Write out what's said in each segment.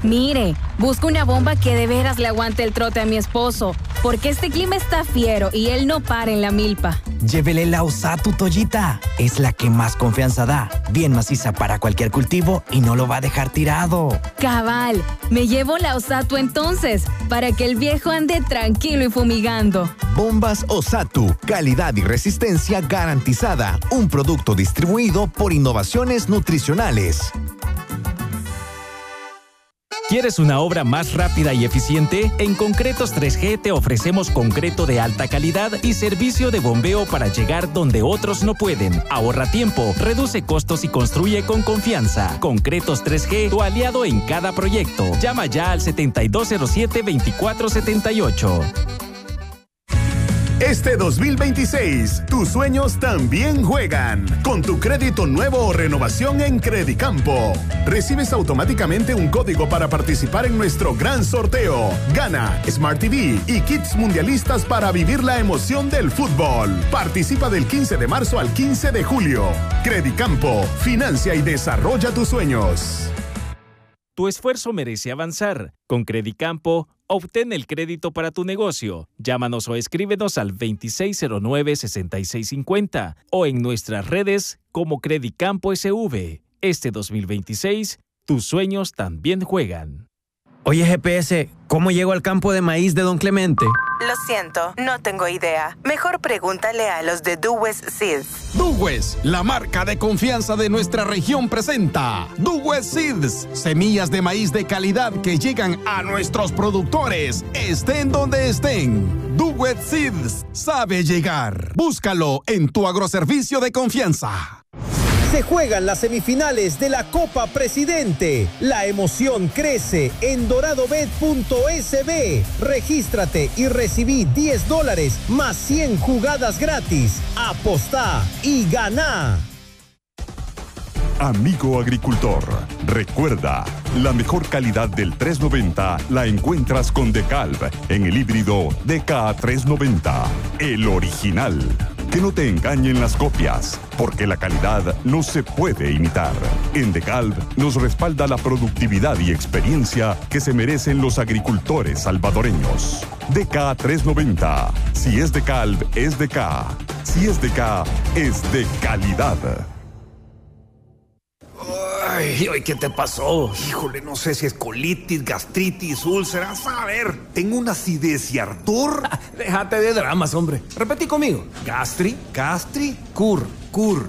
Mire, busco una bomba que de veras le aguante el trote a mi esposo, porque este clima está fiero y él no para en la milpa. Llévele la Osatu, Toyita. Es la que más confianza da. Bien maciza para cualquier cultivo y no lo va a dejar tirado. Cabal, me llevo la Osatu entonces, para que el viejo ande tranquilo y fumigando. Bombas Osatu, calidad y resistencia garantizada. Un producto distribuido por Innovaciones Nutricionales. ¿Quieres una obra más rápida y eficiente? En Concretos 3G te ofrecemos concreto de alta calidad y servicio de bombeo para llegar donde otros no pueden. Ahorra tiempo, reduce costos y construye con confianza. Concretos 3G, tu aliado en cada proyecto. Llama ya al 7207-2478. Este 2026, tus sueños también juegan. Con tu crédito nuevo o renovación en Credicampo, recibes automáticamente un código para participar en nuestro gran sorteo. Gana Smart TV y kits mundialistas para vivir la emoción del fútbol. Participa del 15 de marzo al 15 de julio. Credicampo, financia y desarrolla tus sueños. Tu esfuerzo merece avanzar. Con Credicampo, obtén el crédito para tu negocio. Llámanos o escríbenos al 2609-6650 o en nuestras redes como Credicampo SV. Este 2026, tus sueños también juegan. Oye, GPS, ¿cómo llego al campo de maíz de Don Clemente? Lo siento, no tengo idea. Mejor pregúntale a los de Duwes Seeds. Duwes, la marca de confianza de nuestra región, presenta Duwes Seeds, semillas de maíz de calidad que llegan a nuestros productores, estén donde estén. Duwes Seeds sabe llegar. Búscalo en tu agroservicio de confianza. Se juegan las semifinales de la Copa Presidente. La emoción crece en doradobet.sb. Regístrate y recibí $10 más 100 jugadas gratis. Apostá y ganá. Amigo agricultor, recuerda, la mejor calidad del 390 la encuentras con DeKalb en el híbrido DK390, el original. Que no te engañen las copias, porque la calidad no se puede imitar. En DeKalb nos respalda la productividad y experiencia que se merecen los agricultores salvadoreños. DK390, si es DeKalb, es DK. Si es DK, es de calidad. Ay, ¿qué te pasó? Híjole, no sé si es colitis, gastritis, úlceras. A ver, tengo una acidez y ardor. Déjate de dramas, hombre. Repetí conmigo. Gastricur.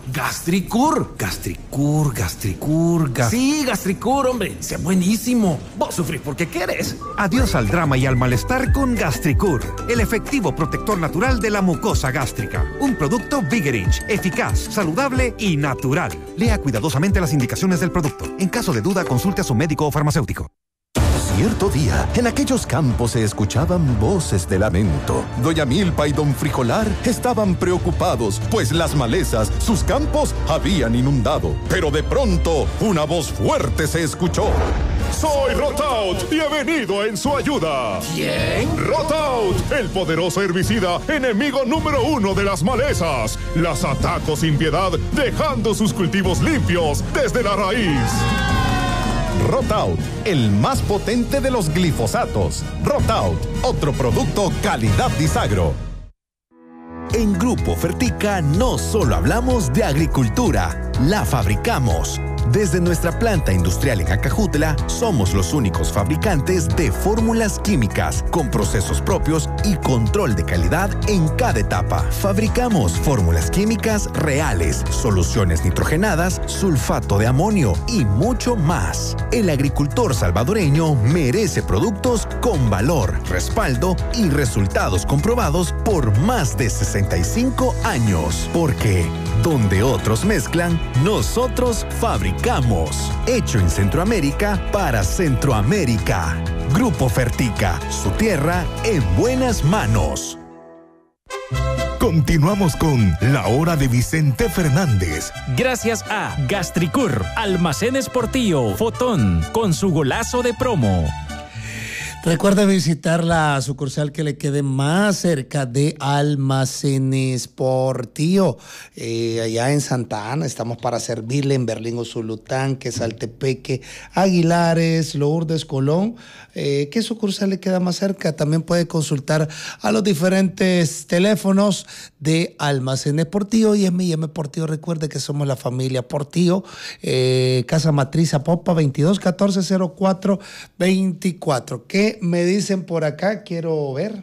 Sí, Gastricur, hombre. Sea buenísimo. Vos sufrís porque quieres. Adiós al drama y al malestar con Gastricur, el efectivo protector natural de la mucosa gástrica. Un producto Vigerich, eficaz, saludable y natural. Lea cuidadosamente las indicaciones del producto. En caso de duda, consulte a su médico o farmacéutico. Cierto día, en aquellos campos se escuchaban voces de lamento. Doña Milpa y Don Frijolar estaban preocupados, pues las malezas sus campos habían inundado. Pero de pronto, una voz fuerte se escuchó. Soy Rotaut y he venido en su ayuda. ¿Quién? Rotaut, el poderoso herbicida, enemigo número 1 de las malezas. Las ataco sin piedad, dejando sus cultivos limpios desde la raíz. Rotaut, el más potente de los glifosatos. Rotaut, otro producto calidad Disagro. En Grupo Fertica no solo hablamos de agricultura, la fabricamos. Desde nuestra planta industrial en Acajutla, somos los únicos fabricantes de fórmulas químicas con procesos propios y control de calidad en cada etapa. Fabricamos fórmulas químicas reales, soluciones nitrogenadas, sulfato de amonio y mucho más. El agricultor salvadoreño merece productos con valor, respaldo y resultados comprobados por más de 65 años. Porque donde otros mezclan, nosotros fabricamos. Hecho en Centroamérica para Centroamérica. Grupo Fertica, su tierra en buenas manos. Continuamos con La Hora de Vicente Fernández. Gracias a Gastricur, Almacenes Portillo, Fotón, con su golazo de promo. Recuerde visitar la sucursal que le quede más cerca de Almacenes Portillo. Allá en Santa Ana estamos para servirle, en Berlín, Usulután, Quesaltepeque, Aguilares, Lourdes, Colón. ¿Qué sucursal le queda más cerca? También puede consultar a los diferentes teléfonos de Almacenes Portillo y M&M Portillo. Recuerde que somos la familia Portillo. Casa Matriz Apopa, 2214-0424. ¿Qué me dicen por acá? Quiero ver.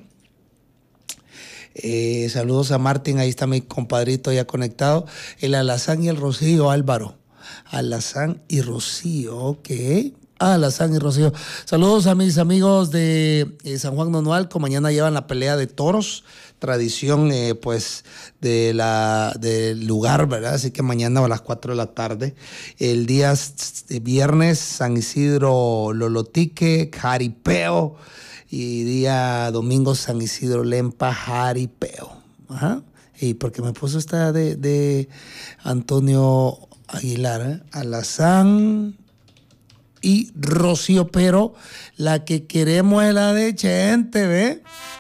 Saludos a Martín, ahí está mi compadrito ya conectado. El Alazán y el Rocío, Álvaro. Alazán y Rocío, ok. Alazán y Rocío. Saludos a mis amigos de San Juan Nonualco. Mañana llevan la pelea de toros, tradición pues del lugar, ¿verdad? Así que mañana a las 4 de la tarde. El día viernes, San Isidro Lolotique, Jaripeo. Y día domingo, San Isidro Lempa, Jaripeo. Ajá. Y porque me puso esta de Antonio Aguilar, Alazán y Rocío, pero la que queremos es la de Chente, ¿ve?